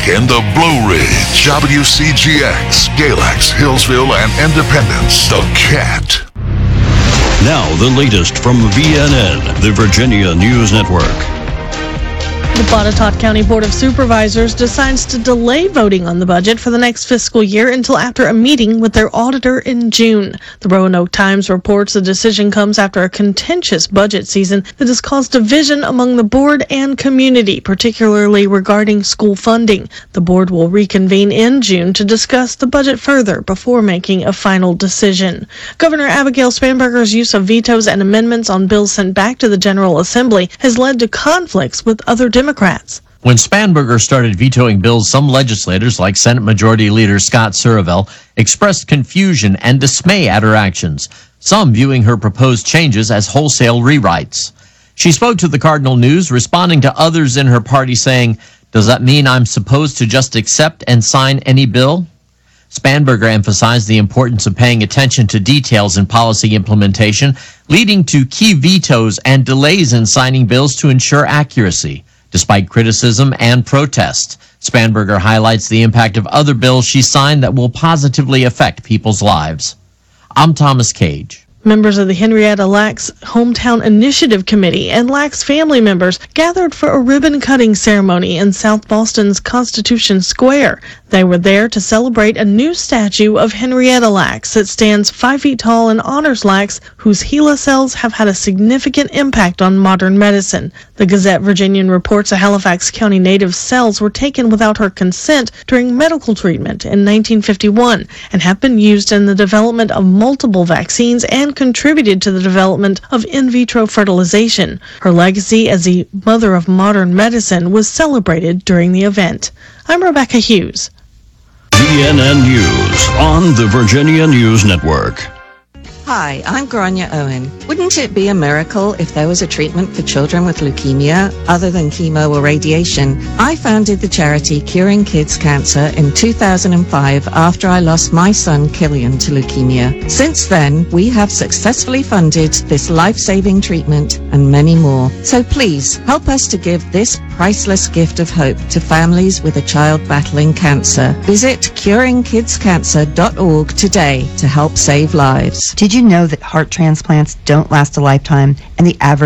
in the Blue Ridge, WCGX, Galax, Hillsville, and Independence, The Cat. Now the latest from VNN, the Virginia News Network. The Botetourt County Board of Supervisors decides to delay voting on the budget for the next fiscal year until after a meeting with their auditor in June. The Roanoke Times reports the decision comes after a contentious budget season that has caused division among the board and community, particularly regarding school funding. The board will reconvene in June to discuss the budget further before making a final decision. Governor Abigail Spanberger's use of vetoes and amendments on bills sent back to the General Assembly has led to conflicts with other Democrats. When Spanberger started vetoing bills, some legislators, like Senate Majority Leader Scott Surville, expressed confusion and dismay at her actions, some viewing her proposed changes as wholesale rewrites. She spoke to the Cardinal News, responding to others in her party saying, "Does that mean I'm supposed to just accept and sign any bill?" Spanberger emphasized the importance of paying attention to details in policy implementation, leading to key vetoes and delays in signing bills to ensure accuracy. Despite criticism and protest, Spanberger highlights the impact of other bills she signed that will positively affect people's lives. I'm Thomas Cage. Members of the Henrietta Lacks Hometown Initiative Committee and Lacks family members gathered for a ribbon-cutting ceremony in South Boston's Constitution Square. They were there to celebrate a new statue of Henrietta Lacks that stands 5 feet tall and honors Lacks, whose HeLa cells have had a significant impact on modern medicine. The Gazette Virginian reports a Halifax County native's cells were taken without her consent during medical treatment in 1951 and have been used in the development of multiple vaccines and contributed to the development of in vitro fertilization. Her legacy as the mother of modern medicine was celebrated during the event. I'm Rebecca Hughes. VNN News on the Virginia News Network. Hi, I'm Grania Owen. Wouldn't it be a miracle if there was a treatment for children with leukemia other than chemo or radiation? I founded the charity Curing Kids Cancer in 2005 after I lost my son Killian to leukemia. Since then, we have successfully funded this life-saving treatment and many more. So please, help us to give this priceless gift of hope to families with a child battling cancer. Visit curingkidscancer.org today to help save lives. Did you know that heart transplants don't last a lifetime and the average